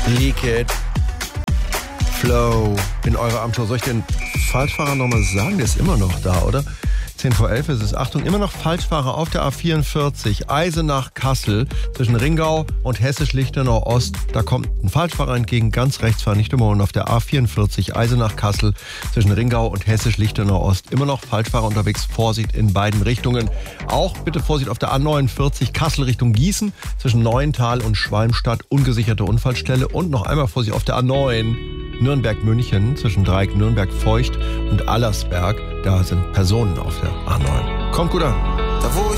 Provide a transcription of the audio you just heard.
Leak It. Flow in eurer Abendshow. Soll ich den Falschfahrer nochmal sagen? Der ist immer noch da, oder? 10 vor 11 ist es. Achtung, immer noch Falschfahrer auf der A44, Eisenach-Kassel, zwischen Ringau und Hessisch-Lichtenau-Ost. Da kommt ein Falschfahrer entgegen, ganz rechts fahren, nicht überholen. Auf der A44, Eisenach-Kassel, zwischen Ringau und Hessisch-Lichtenau-Ost. Immer noch Falschfahrer unterwegs, Vorsicht in beiden Richtungen. Auch bitte Vorsicht auf der A49, Kassel Richtung Gießen, zwischen Neuental und Schwalmstadt, ungesicherte Unfallstelle. Und noch einmal Vorsicht auf der A9, Nürnberg-München, zwischen Dreieck Nürnberg-Feucht und Allersberg. Da sind Personen auf der A9. Kommt gut an.